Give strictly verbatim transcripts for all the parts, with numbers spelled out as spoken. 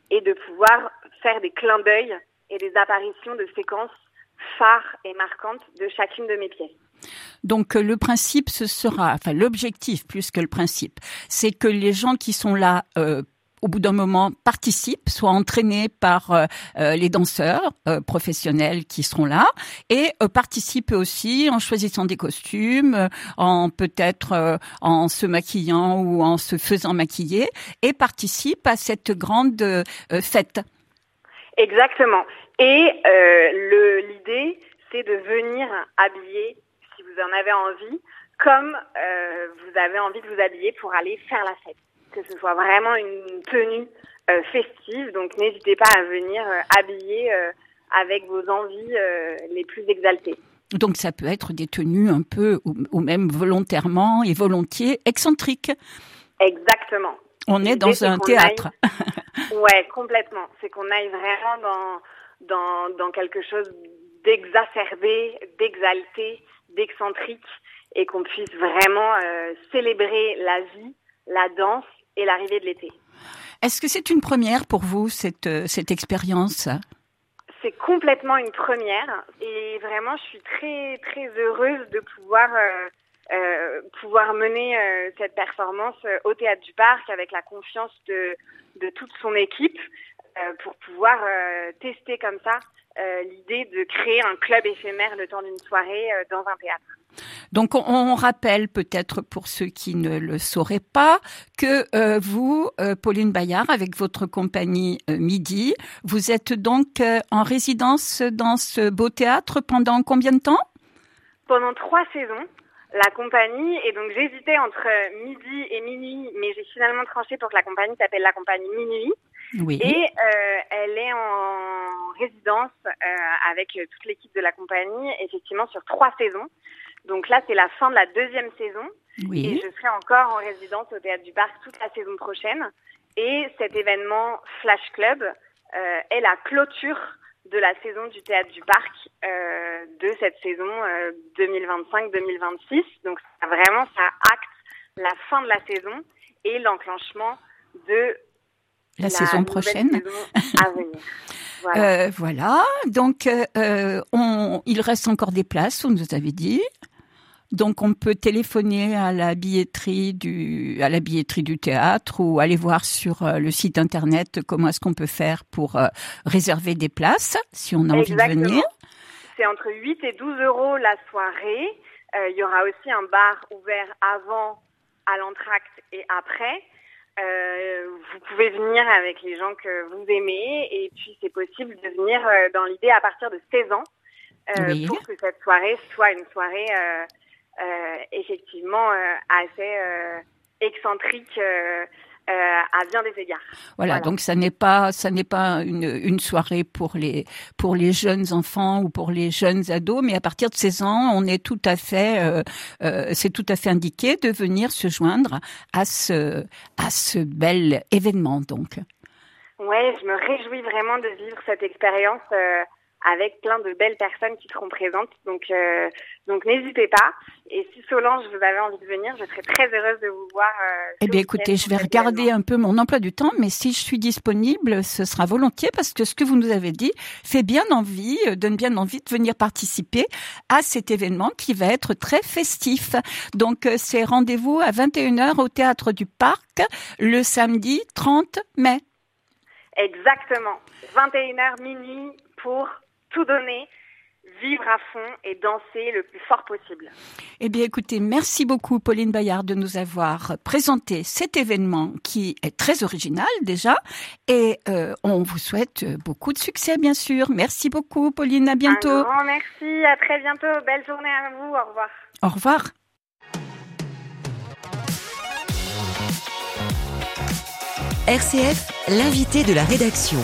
et de pouvoir faire des clins d'œil et des apparitions de séquences phares et marquantes de chacune de mes pièces. Donc le principe, ce sera, enfin l'objectif plus que le principe, c'est que les gens qui sont là euh, au bout d'un moment participent, soient entraînés par euh, les danseurs euh, professionnels qui seront là et euh, participent aussi en choisissant des costumes, euh, en peut-être euh, en se maquillant ou en se faisant maquiller et participent à cette grande euh, fête. Exactement. Et euh, le, l'idée, c'est de venir habiller, si vous en avez envie, comme euh, vous avez envie de vous habiller pour aller faire la fête. Que ce soit vraiment une tenue euh, festive, donc n'hésitez pas à venir euh, habiller euh, avec vos envies euh, les plus exaltées. Donc ça peut être des tenues un peu, ou, ou même volontairement et volontiers excentriques. Exactement. On est dans un théâtre. Aille... Ouais, complètement. C'est qu'on aille vraiment dans, dans, dans quelque chose d'exacerbé, d'exalté, d'excentrique, et qu'on puisse vraiment euh, célébrer la vie, la danse et l'arrivée de l'été. Est-ce que c'est une première pour vous, cette, cette expérience ? C'est complètement une première et vraiment je suis très très heureuse de pouvoir euh, euh, pouvoir mener euh, cette performance euh, au Théâtre du Parc avec la confiance de, de toute son équipe euh, pour pouvoir euh, tester comme ça euh, l'idée de créer un club éphémère le temps d'une soirée euh, dans un théâtre. Donc, on, on rappelle peut-être pour ceux qui ne le sauraient pas que euh, vous, euh, Pauline Bayard, avec votre compagnie euh, Midi, vous êtes donc euh, en résidence dans ce beau théâtre pendant combien de temps ? Pendant trois saisons, la compagnie, et donc j'hésitais entre Midi et Minuit, mais j'ai finalement tranché pour que la compagnie s'appelle la compagnie Minuit. Oui. Et euh, elle est en résidence euh, avec toute l'équipe de la compagnie, effectivement sur trois saisons. Donc là, c'est la fin de la deuxième saison. Oui. Et je serai encore en résidence au Théâtre du Parc toute la saison prochaine. Et cet événement Flash Club euh, est la clôture de la saison du Théâtre du Parc euh, de cette saison euh, deux mille vingt-cinq deux mille vingt-six. Donc ça, vraiment, ça acte la fin de la saison et l'enclenchement de la, la saison prochaine saison à venir. Voilà. Euh, voilà. Donc, euh, on, il reste encore des places, vous nous avez dit. Donc, on peut téléphoner à la billetterie du, à la billetterie du théâtre ou aller voir sur euh, le site internet comment est-ce qu'on peut faire pour euh, réserver des places si on a Exactement. envie de venir. C'est entre huit et douze euros la soirée. Euh, il y aura aussi un bar ouvert avant, à l'entracte et après. Euh, vous pouvez venir avec les gens que vous aimez et puis c'est possible de venir euh, dans l'idée à partir de seize ans euh, oui. pour que cette soirée soit une soirée euh, euh, effectivement euh, assez euh, excentrique euh, euh, à bien des égards. Voilà, voilà, donc ça n'est pas ça n'est pas une, une soirée pour les pour les jeunes enfants ou pour les jeunes ados, mais à partir de seize ans, on est tout à fait euh, euh, c'est tout à fait indiqué de venir se joindre à ce à ce bel événement donc. Ouais, je me réjouis vraiment de vivre cette expérience euh, avec plein de belles personnes qui seront présentes. Donc, euh, donc n'hésitez pas. Et si Solange, vous avez envie de venir, je serai très heureuse de vous voir. Euh, eh bien, écoutez, je vais regarder événement. un peu mon emploi du temps, mais si je suis disponible, ce sera volontiers parce que ce que vous nous avez dit fait bien envie, donne bien envie de venir participer à cet événement qui va être très festif. Donc, c'est rendez-vous à vingt et une heures au Théâtre du Parc le samedi trente mai. Exactement. vingt et une heures minuit pour tout donner, vivre à fond et danser le plus fort possible. Eh bien, écoutez, merci beaucoup, Pauline Bayard, de nous avoir présenté cet événement qui est très original déjà. Et euh, on vous souhaite beaucoup de succès, bien sûr. Merci beaucoup, Pauline. À bientôt. Un grand merci. À très bientôt. Belle journée à vous. Au revoir. Au revoir. R C F, l'invité de la rédaction.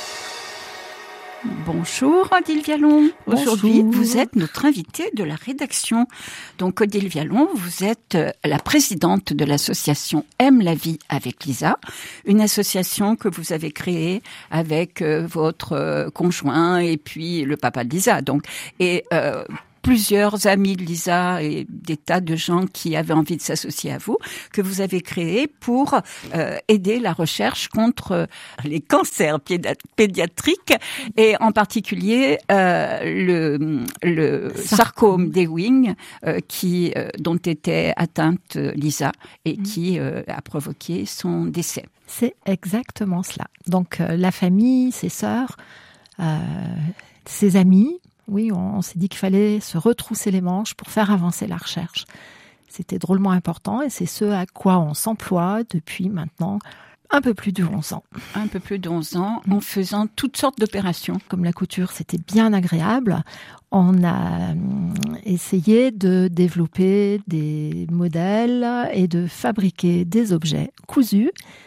Bonjour Odile Vialon. Bonjour. Aujourd'hui, vous êtes notre invitée de la rédaction. Donc Odile Vialon, vous êtes la présidente de l'association Aime la vie avec Lisa, une association que vous avez créée avec votre conjoint et puis le papa de Lisa. Donc et euh, plusieurs amis de Lisa et des tas de gens qui avaient envie de s'associer à vous, que vous avez créé pour euh, aider la recherche contre les cancers pédi- pédiatriques et en particulier euh, le, le sarcome d'Ewing euh, qui euh, dont était atteinte Lisa et qui euh, a provoqué son décès. C'est exactement cela. Donc euh, la famille, ses sœurs, euh, ses amis, oui, on, on s'est dit qu'il fallait se retrousser les manches pour faire avancer la recherche. C'était drôlement important et c'est ce à quoi on s'emploie depuis maintenant un peu plus de onze ans. Un peu plus de onze ans, en faisant toutes sortes d'opérations. Comme la couture, c'était bien agréable. On a essayé de développer des modèles et de fabriquer des objets cousus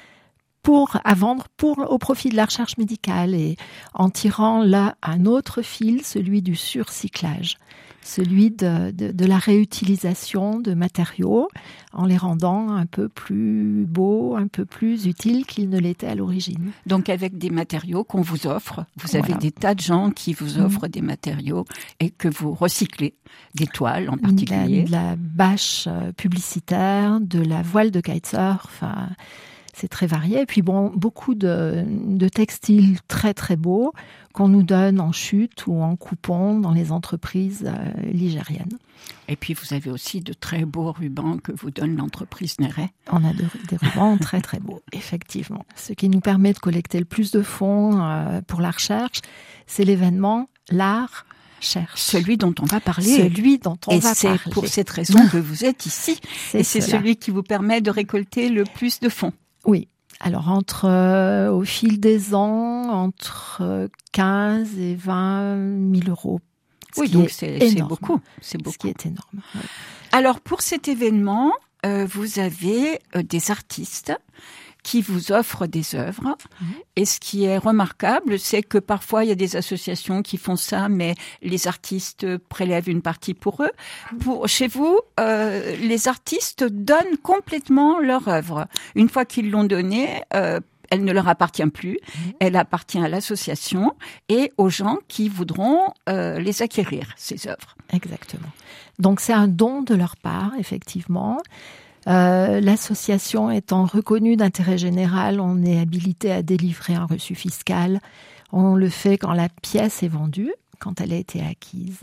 pour à vendre pour au profit de la recherche médicale et en tirant là un autre fil, celui du surcyclage, celui de, de, de la réutilisation de matériaux en les rendant un peu plus beaux, un peu plus utiles qu'ils ne l'étaient à l'origine. Donc avec des matériaux qu'on vous offre, vous avez Voilà. des tas de gens qui vous offrent mmh. des matériaux et que vous recyclez, des toiles en particulier. De la, de la bâche publicitaire, de la voile de kitesurf, enfin... C'est très varié. Et puis bon, beaucoup de, de textiles très très beaux qu'on nous donne en chute ou en coupon dans les entreprises euh, ligériennes. Et puis vous avez aussi de très beaux rubans que vous donne l'entreprise Néret. On a de, des rubans très très beaux, effectivement. Ce qui nous permet de collecter le plus de fonds euh, pour la recherche, c'est l'événement L'Art Cherche. Celui dont on va parler. Celui dont on et va parler. Et c'est pour cette raison que vous êtes ici. C'est et c'est cela. Celui qui vous permet de récolter le plus de fonds. Oui. Alors, entre, euh, au fil des ans, entre quinze et vingt mille euros. Oui, donc c'est, c'est beaucoup. C'est beaucoup. Ce qui est énorme. Oui. Alors, pour cet événement, euh, vous avez euh, des artistes qui vous offrent des œuvres. Mmh. Et ce qui est remarquable, c'est que parfois, il y a des associations qui font ça, mais les artistes prélèvent une partie pour eux. Pour, chez vous, euh, les artistes donnent complètement leur œuvre. Une fois qu'ils l'ont donnée, euh, elle ne leur appartient plus. Mmh. Elle appartient à l'association et aux gens qui voudront euh, les acquérir, ces œuvres. Exactement. Donc, c'est un don de leur part, effectivement. Euh, l'association étant reconnue d'intérêt général, on est habilité à délivrer un reçu fiscal. On le fait quand la pièce est vendue, quand elle a été acquise.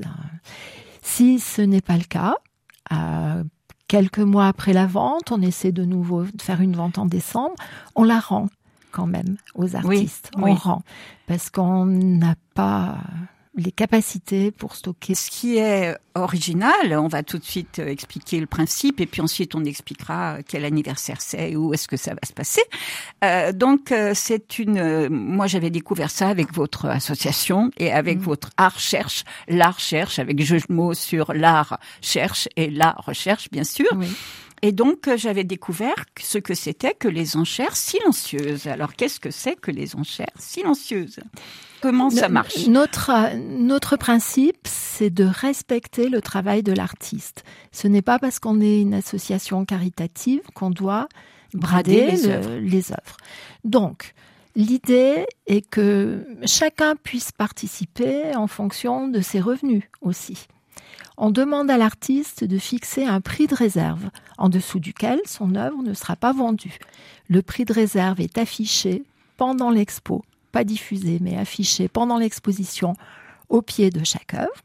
Si ce n'est pas le cas, euh, quelques mois après la vente, on essaie de nouveau de faire une vente en décembre, on la rend quand même aux artistes. Oui, on oui. rend parce qu'on n'a pas les capacités pour stocker. Ce qui est original, on va tout de suite expliquer le principe et puis ensuite on expliquera quel anniversaire c'est, où est-ce que ça va se passer. Euh, donc c'est une, moi j'avais découvert ça avec votre association et avec mmh. votre Art Cherche, l'Art Cherche avec jeu de mots sur l'art cherche et la recherche bien sûr. Oui. Et donc, j'avais découvert ce que c'était que les enchères silencieuses. Alors, qu'est-ce que c'est que les enchères silencieuses ? Comment ça marche ? Notre, notre principe, c'est de respecter le travail de l'artiste. Ce n'est pas parce qu'on est une association caritative qu'on doit brader, brader les, le, œuvres. les œuvres. Donc, l'idée est que chacun puisse participer en fonction de ses revenus aussi. On demande à l'artiste de fixer un prix de réserve, en dessous duquel son œuvre ne sera pas vendue. Le prix de réserve est affiché pendant l'expo, pas diffusé, mais affiché pendant l'exposition au pied de chaque œuvre.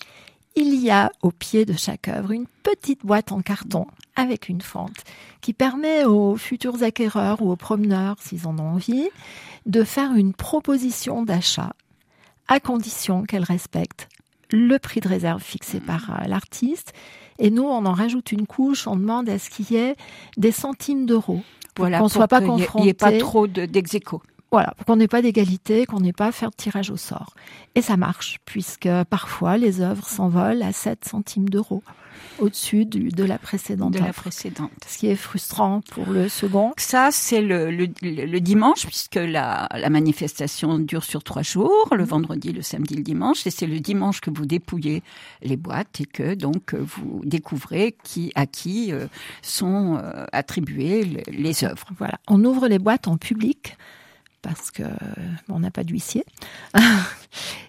Il y a au pied de chaque œuvre une petite boîte en carton avec une fente qui permet aux futurs acquéreurs ou aux promeneurs, s'ils en ont envie, de faire une proposition d'achat à condition qu'elle respecte le prix de réserve fixé par euh, l'artiste. Et nous, on en rajoute une couche, on demande à ce qu'il y ait des centimes d'euros. Voilà, qu'on ne soit pas confronté. Il n'y ait pas trop de, d'ex-aequo. Voilà, pour qu'on n'ait pas d'égalité, qu'on n'ait pas à faire de tirage au sort. Et ça marche, puisque parfois, les œuvres s'envolent à sept centimes d'euros, au-dessus du, de la précédente de offre. la précédente. Ce qui est frustrant pour le second. Ça, c'est le, le, le dimanche, puisque la, la manifestation dure sur trois jours, le vendredi, le samedi, le dimanche, et c'est le dimanche que vous dépouillez les boîtes et que donc vous découvrez qui, à qui euh, sont euh, attribuées les, les œuvres. Voilà, on ouvre les boîtes en public, parce qu'on n'a pas d'huissier.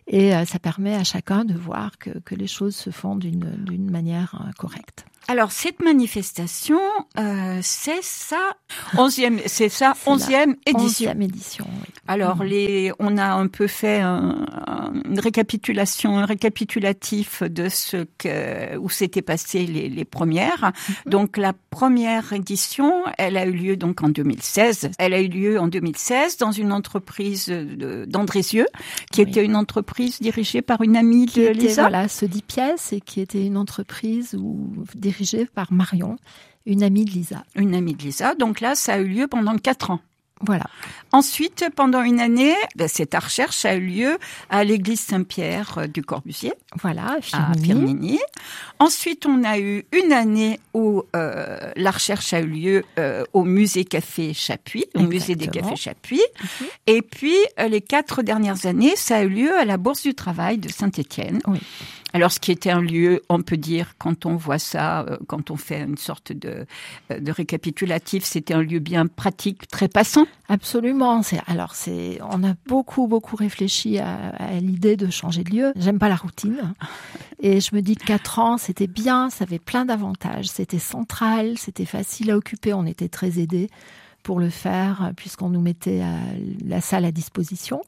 Et euh, ça permet à chacun de voir que, que les choses se font d'une, d'une manière euh, correcte. Alors cette manifestation, euh, c'est sa onzième, c'est sa C'est onzième la édition. Onzième édition, oui. Alors Mmh. les, on a un peu fait un, un- une récapitulation, un récapitulatif de ce que où s'étaient passées les, les premières. Mmh. Donc la première édition, elle a eu lieu donc en deux mille seize. Elle a eu lieu en deux mille seize dans une entreprise de, d'Andrézieux, qui Oui. était une entreprise dirigée par une amie Qui de était, Lisa. voilà, ce dix pièces et qui était une entreprise où, dirigée par Marion, une amie de Lisa. Une amie de Lisa. Donc là, ça a eu lieu pendant quatre ans. Voilà. Ensuite, pendant une année, ben, cette recherche a eu lieu à l'église Saint-Pierre euh, du Corbusier, Voilà, à Firminy. Firminy. Ensuite, on a eu une année où euh, la recherche a eu lieu euh, au musée Café Chapuis, au musée des Exactement. Cafés Chapuis. Mhm. Et puis, euh, les quatre dernières années, ça a eu lieu à la Bourse du Travail de Saint-Étienne. Oui. Alors, ce qui était un lieu, on peut dire, quand on voit ça, euh, quand on fait une sorte de, euh, de récapitulatif, c'était un lieu bien pratique, très passant. Absolument. C'est, alors, c'est, on a beaucoup, beaucoup réfléchi à, à l'idée de changer de lieu. J'aime pas la routine. Et je me dis que quatre ans, c'était bien, ça avait plein d'avantages. C'était central, c'était facile à occuper, on était très aidés pour le faire, puisqu'on nous mettait à la salle à disposition.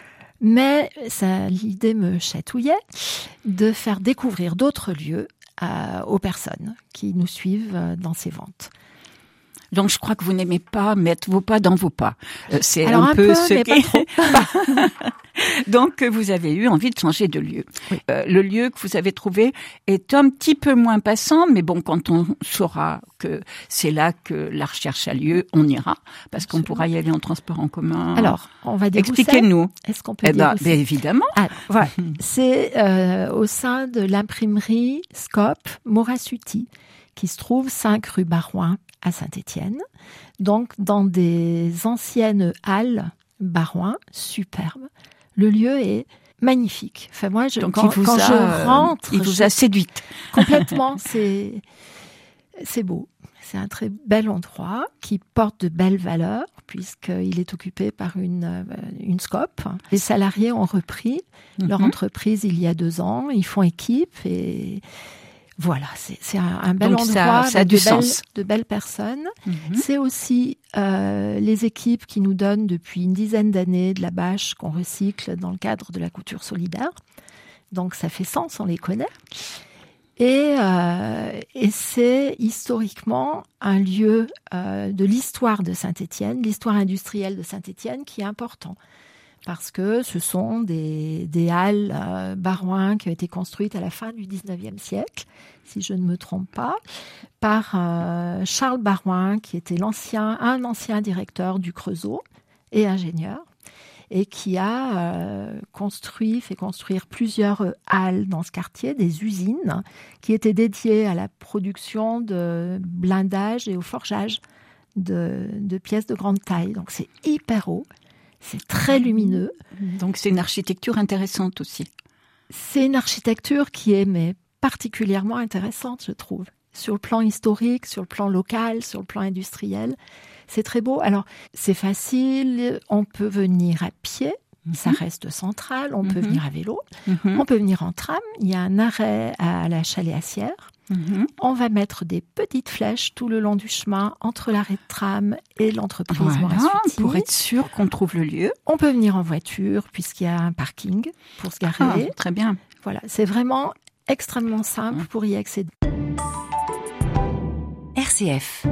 Mais ça, l'idée me chatouillait de faire découvrir d'autres lieux à, aux personnes qui nous suivent dans ces ventes. Donc, je crois que vous n'aimez pas mettre vos pas dans vos pas. Euh, c'est Alors, un, un peu, peu, ce mais qui... pas trop. Donc, vous avez eu envie de changer de lieu. Oui. Euh, le lieu que vous avez trouvé est un petit peu moins passant, mais bon, quand on saura que c'est là que la recherche a lieu, on ira, parce qu'on Absolument. pourra y aller en transport en commun. Alors, on va dire où c'est. Expliquez-nous. Est-ce qu'on peut Eh dire ben, où ben, c'est évidemment. Alors, voilà. C'est euh, au sein de l'imprimerie Scope Morasuti, qui se trouve cinq rue Barouin à Saint-Étienne. Donc, dans des anciennes halles Barouin, superbes. Le lieu est magnifique. Enfin, moi, je, Donc, quand, il vous quand a, je rentre, il vous je- a séduite. complètement, c'est, c'est beau. C'est un très bel endroit qui porte de belles valeurs puisqu'il est occupé par une, euh, une Scope. Les salariés ont repris leur Mhm. entreprise il y a deux ans. Ils font équipe et voilà, c'est, c'est un, un bel Donc, ça- endroit ça a avec du de, belles, sens. de belles personnes. Mhm. C'est aussi euh, les équipes qui nous donnent depuis une dizaine d'années de la bâche qu'on recycle dans le cadre de la couture solidaire. Donc ça fait sens, on les connaît. Et, euh, et c'est historiquement un lieu euh, de l'histoire de Saint-Étienne, l'histoire industrielle de Saint-Étienne qui est important. Parce que ce sont des, des halles euh, Barouin qui ont été construites à la fin du dix-neuvième siècle, si je ne me trompe pas, par euh, Charles Barouin, qui était l'ancien, un ancien directeur du Creusot et ingénieur, et qui a euh, construit, fait construire plusieurs halles dans ce quartier, des usines qui étaient dédiées à la production de blindage et au forgeage de, de pièces de grande taille. Donc c'est hyper haut. C'est très lumineux. Donc, c'est une architecture intéressante aussi. C'est une architecture qui est mais particulièrement intéressante, je trouve. Sur le plan historique, sur le plan local, sur le plan industriel. C'est très beau. Alors, c'est facile. On peut venir à pied. Mhm. Ça reste central. On peut Mhm. venir à vélo. Mhm. On peut venir en tram. Il y a un arrêt à la Chalet-Assière. Mhm. On va mettre des petites flèches tout le long du chemin entre l'arrêt de tram et l'entreprise Voilà, Morasuti. pour être sûr qu'on trouve le lieu. On peut venir en voiture puisqu'il y a un parking pour se Ah, garer. très bien. Voilà, c'est vraiment extrêmement simple pour y accéder. R C F.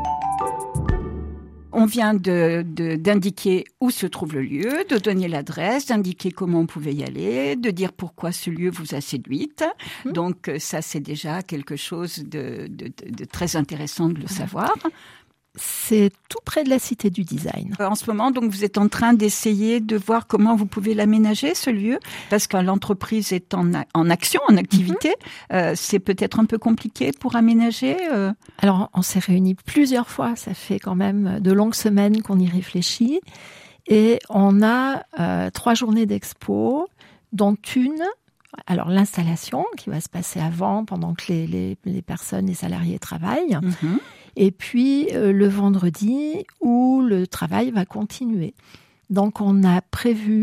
On vient de, de, d'indiquer où se trouve le lieu, de donner l'adresse, d'indiquer comment on pouvait y aller, de dire pourquoi ce lieu vous a séduite. Mmh. Donc ça, c'est déjà quelque chose de, de, de, de très intéressant de le savoir. C'est tout près de la Cité du Design. En ce moment, donc, vous êtes en train d'essayer de voir comment vous pouvez l'aménager, ce lieu, parce que l'entreprise est en, a- en action, en activité. Mm-hmm. Euh, c'est peut-être un peu compliqué pour aménager. Euh... Alors, on s'est réunis plusieurs fois. Ça fait quand même de longues semaines qu'on y réfléchit. Et on a euh, trois journées d'expo, dont une... Alors, l'installation qui va se passer avant, pendant que les, les, les personnes, les salariés travaillent. Mm-hmm. Et puis, euh, le vendredi où le travail va continuer. Donc, on a prévu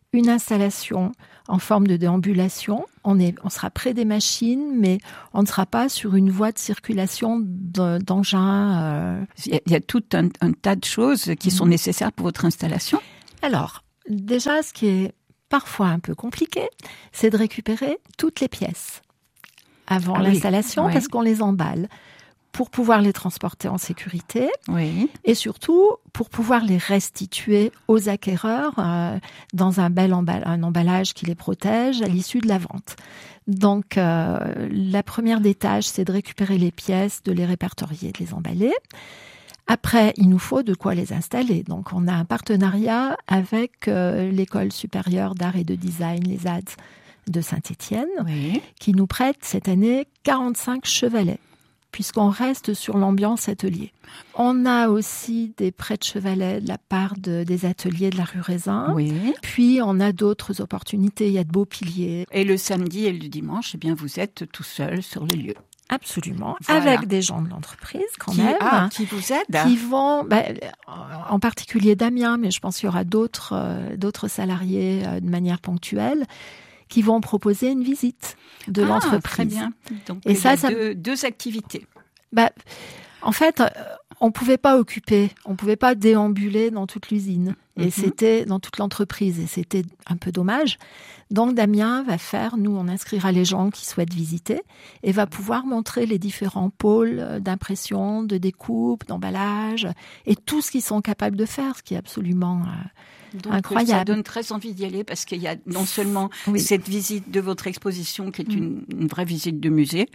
une installation en forme de déambulation. On, est, on sera près des machines, mais on ne sera pas sur une voie de circulation de, d'engins. Euh... Il, y a, il y a tout un, un tas de choses qui mmh. sont nécessaires pour votre installation. Alors, déjà, ce qui est parfois un peu compliqué, c'est de récupérer toutes les pièces avant ah l'installation, oui. parce oui. qu'on les emballe pour pouvoir les transporter en sécurité oui. et surtout pour pouvoir les restituer aux acquéreurs euh, dans un bel emball- un emballage qui les protège à l'issue de la vente. Donc, euh, la première des tâches, c'est de récupérer les pièces, de les répertorier, de les emballer. Après, il nous faut de quoi les installer. Donc, on a un partenariat avec euh, l'École supérieure d'art et de design, les A D S de Saint-Étienne, oui. qui nous prête cette année quarante-cinq chevalets, puisqu'on reste sur l'ambiance atelier. On a aussi des prêts de chevalets de la part de, des ateliers de la rue Raisin. Oui. Puis, on a d'autres opportunités. Il y a de beaux piliers. Et le samedi et le dimanche, eh bien, vous êtes tout seul sur le lieu. Absolument, voilà. Avec des gens de l'entreprise quand qui, même. Ah, qui vous aident. Qui vont, bah, en particulier Damien, mais je pense qu'il y aura d'autres, euh, d'autres salariés euh, de manière ponctuelle, qui vont proposer une visite de ah, l'entreprise. Très bien. Donc, et il ça, y a ça deux, deux activités. Bah, en fait, on pouvait pas occuper, on pouvait pas déambuler dans toute l'usine. Et mm-hmm. c'était dans toute l'entreprise. Et c'était un peu dommage. Donc, Damien va faire, nous, on inscrira les gens qui souhaitent visiter et va pouvoir montrer les différents pôles d'impression, de découpe, d'emballage et tout ce qu'ils sont capables de faire, ce qui est absolument euh, Donc, incroyable. Ça donne très envie d'y aller parce qu'il y a non seulement oui. cette visite de votre exposition qui est une, une vraie visite de musée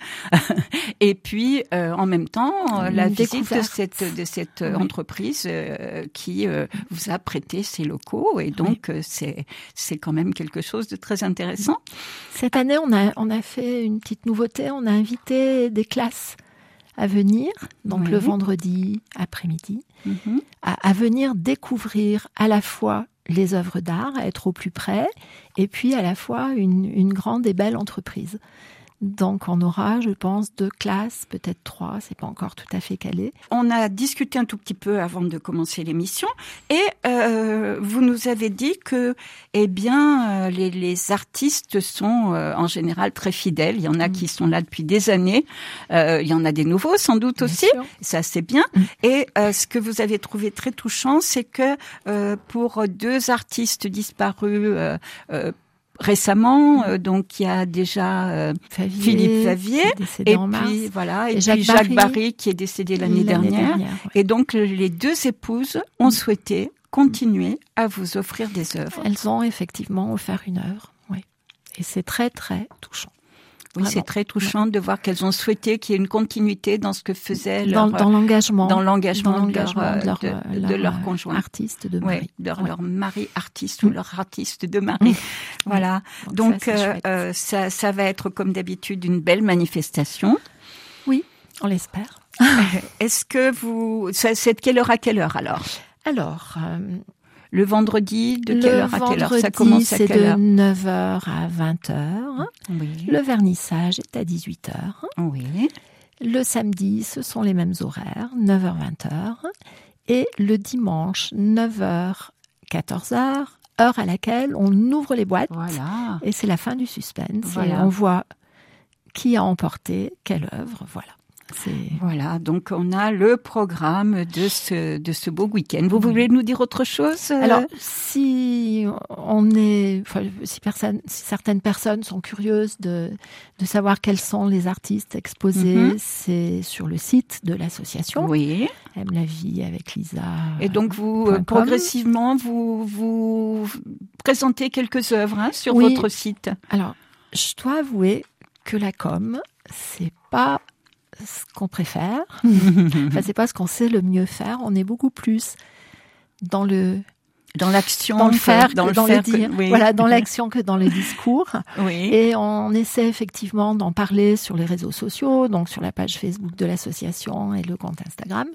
et puis, euh, en même temps, euh, la visite de cette, de cette oui. entreprise euh, qui euh, vous a prêté ses locaux et donc oui. euh, c'est, c'est quand même quelque chose de très intéressant. Cette année, on a, on a fait une petite nouveauté. On a invité des classes à venir, donc oui. le vendredi après-midi, mm-hmm. à, à venir découvrir à la fois les œuvres d'art, à être au plus près, et puis à la fois une, une grande et belle entreprise. Donc, on aura, je pense, deux classes, peut-être trois, c'est pas encore tout à fait calé. On a discuté un tout petit peu avant de commencer l'émission et euh, vous nous avez dit que, eh bien, euh, les, les artistes sont euh, en général très fidèles. Il y en a mmh. qui sont là depuis des années. Euh, il y en a des nouveaux, sans doute bien aussi. Sûr. Ça, c'est bien. Mmh. Et euh, ce que vous avez trouvé très touchant, c'est que euh, pour deux artistes disparus, euh, euh, récemment, euh, donc il y a déjà euh, Favier, Philippe Favier et puis mars. voilà et, et puis Jacques, Jacques Barry, Barry qui est décédé l'année, l'année dernière, dernière ouais. Et donc les deux épouses ont souhaité continuer à vous offrir des œuvres. Elles ont effectivement offert une œuvre, oui, et c'est très très touchant. Oui, Vraiment. C'est très touchant ouais. de voir qu'elles ont souhaité qu'il y ait une continuité dans ce que faisait dans, leur, dans l'engagement, dans l'engagement, dans l'engagement de, leur, de, leur, de, leur, de leur conjoint, artiste de mari, ouais, de leur, ouais. leur mari artiste mmh. ou leur artiste de mari. Mmh. Voilà. Donc, Donc ça, euh, euh, ça, ça va être comme d'habitude une belle manifestation. Oui, on l'espère. Est-ce que vous, ça, c'est de quelle heure à quelle heure alors? Alors. Euh, Le vendredi, de quelle heure à quelle heure? Ça commence à quelle heure? C'est de neuf heures à vingt heures. Oui. Le vernissage est à dix-huit heures. Oui. Le samedi, ce sont les mêmes horaires, neuf heures à vingt heures. Et le dimanche, neuf heures à quatorze heures, heure à laquelle on ouvre les boîtes. Voilà. Et c'est la fin du suspense. Voilà. Et on voit qui a emporté quelle œuvre. Voilà. C'est... Voilà, donc on a le programme de ce de ce beau week-end. Vous voulez nous dire autre chose? Alors, si on est, enfin, si personne, si certaines personnes sont curieuses de de savoir quels sont les artistes exposés, mm-hmm. c'est sur le site de l'association. Oui. Aime la vie avec Lisa. Et donc vous euh, progressivement vous vous présentez quelques œuvres hein, sur oui. votre site. Alors, je dois avouer que la com, c'est pas ce qu'on préfère. Enfin, c'est pas ce qu'on sait le mieux faire. On est beaucoup plus dans le dans l'action, dans le faire, dans, que le, dans faire le dire. Que, oui. Voilà, dans l'action que dans le discours. Oui. Et on essaie effectivement d'en parler sur les réseaux sociaux, donc sur la page Facebook de l'association et le compte Instagram.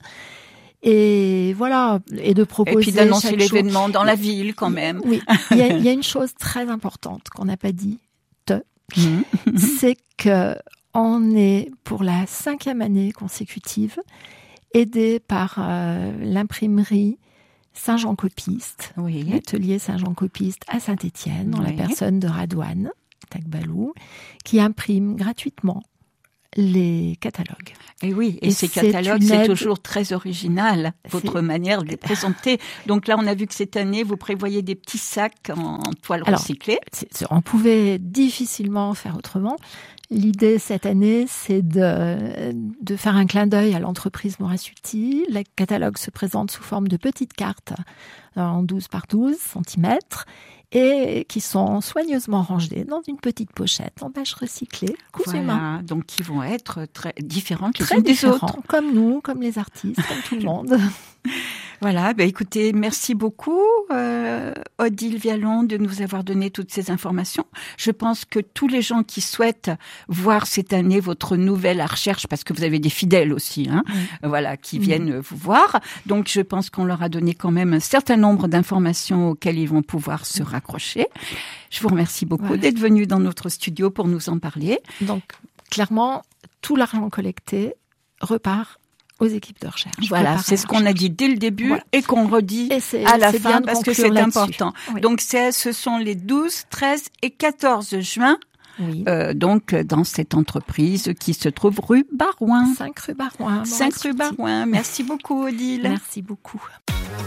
Et voilà, et de proposer. Et puis d'annoncer chaque l'événement jour. Dans la ville quand même. Oui, il y a, il y a une chose très importante qu'on n'a pas dit, te, c'est que on est, pour la cinquième année consécutive, aidé par euh, l'imprimerie Saint-Jean-Copiste, oui. l'atelier Saint-Jean-Copiste à Saint-Étienne, dans oui. la personne de Radouane Takbalou, qui imprime gratuitement les catalogues. Et oui, et, et ces c'est catalogues, c'est aide... toujours très original, votre c'est... manière de les présenter. Donc là, on a vu que cette année, vous prévoyez des petits sacs en toile Alors, recyclée. C'est, on pouvait difficilement faire autrement. L'idée cette année, c'est de, de faire un clin d'œil à l'entreprise Morassuti. Le catalogue se présente sous forme de petites cartes en douze par douze centimètres et qui sont soigneusement rangées dans une petite pochette en bâche recyclée, cousues main. Donc qui vont être très différentes les très unes des différents, autres. Comme nous, comme les artistes, comme tout le monde. Voilà, bah écoutez, merci beaucoup euh, Odile Vialon de nous avoir donné toutes ces informations. Je pense que tous les gens qui souhaitent voir cette année votre nouvelle recherche, parce que vous avez des fidèles aussi, hein, mmh. voilà, qui mmh. viennent vous voir. Donc je pense qu'on leur a donné quand même un certain nombre d'informations auxquelles ils vont pouvoir se raccrocher. Je vous remercie beaucoup voilà. d'être venu dans notre studio pour nous en parler. Donc clairement, tout l'argent collecté repart aux équipes de recherche. Voilà, c'est ce qu'on a dit dès le début voilà. et qu'on redit et à la fin parce que c'est important. Oui. Donc c'est, ce sont les douze, treize et quatorze juin, oui. euh, donc dans cette entreprise qui se trouve rue Barouin. cinq rue Barouin. cinq rue Barouin. Merci beaucoup Odile. Merci beaucoup.